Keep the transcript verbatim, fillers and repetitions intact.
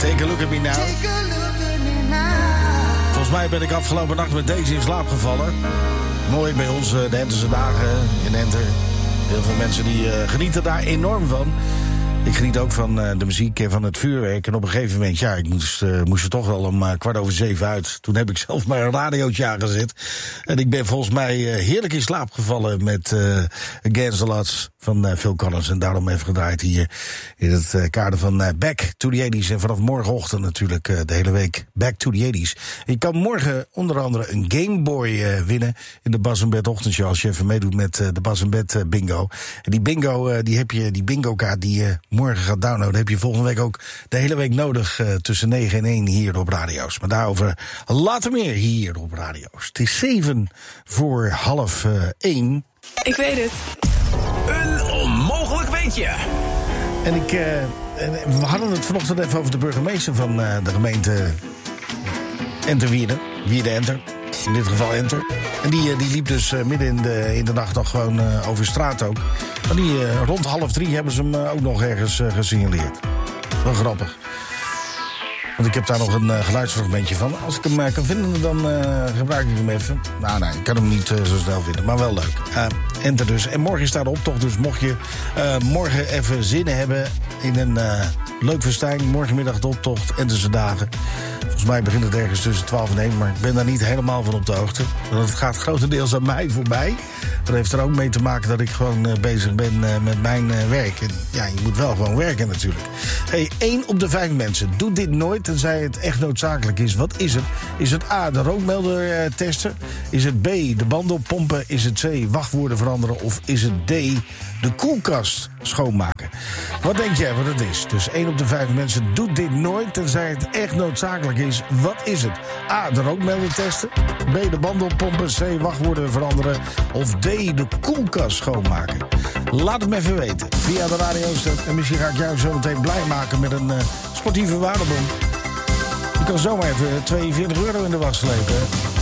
Take a look at me now. Volgens mij ben ik afgelopen nacht met deze in slaap gevallen. Mooi bij ons, de Enterse dagen in Enter. Heel veel mensen die uh, genieten daar enorm van. Ik geniet ook van uh, de muziek en van het vuurwerk. En op een gegeven moment, ja, ik moest, uh, moest er toch wel om uh, kwart over zeven uit. Toen heb ik zelf maar een radiootje aangezet. En ik ben volgens mij uh, heerlijk in slaap gevallen met uh, Against the Odds van uh, Phil Collins. En daarom even gedraaid hier in het uh, kader van uh, Back to the eighties. En vanaf morgenochtend natuurlijk uh, de hele week Back to the eighties. Je kan morgen onder andere een Game Boy uh, winnen in de Bas en Bed ochtendshow. Als je even meedoet met uh, de Bas en Bed uh, bingo. En die bingo, uh, die heb je, die bingo kaart die uh, morgen gaat downloaden, heb je volgende week ook de hele week nodig uh, tussen negen en één hier op radio's. Maar daarover later meer hier op radio's. Het is zeven voor half uh, één. Ik weet het. Een onmogelijk weetje. En ik, uh, we hadden het vanochtend even over de burgemeester van uh, de gemeente Enterwierde. Wierde Enter. In dit geval Enter. En die, uh, die liep dus uh, midden in de, in de nacht nog gewoon uh, over straat ook. Maar die, uh, rond half drie hebben ze hem uh, ook nog ergens uh, gesignaleerd. Wel grappig. Want ik heb daar nog een uh, geluidsfragmentje van. Als ik hem uh, kan vinden, dan uh, gebruik ik hem even. Nou, nee, ik kan hem niet uh, zo snel vinden, maar wel leuk. Uh, Enter dus. En morgen is daar de optocht, dus mocht je uh, morgen even zin hebben in een uh, leuk festijn. Morgenmiddag de optocht, Enterse dagen. Volgens mij begint het ergens tussen twaalf en één, maar ik ben daar niet helemaal van op de hoogte. Want het gaat grotendeels aan mij voorbij. Dat heeft er ook mee te maken dat ik gewoon uh, bezig ben uh, met mijn uh, werk. En ja, je moet wel gewoon werken natuurlijk. Hey, één op de vijf mensen doet dit nooit, tenzij het echt noodzakelijk is. Wat is het? Is het A, de rookmelder uh, testen? Is het B, de banden oppompen? Is het C, wachtwoorden veranderen? Of is het D, de koelkast schoonmaken? Wat denk jij wat het is? Dus één op de vijf mensen doet dit nooit, tenzij het echt noodzakelijk is. Wat is het? A, de rookmelder testen. B, de banden oppompen. C, wachtwoorden veranderen. Of D, de koelkast schoonmaken. Laat het me even weten. Via de radio's. En misschien ga ik jou zo meteen blij maken met een uh, sportieve waardebon. Je kan zomaar even tweeënveertig euro in de was slepen.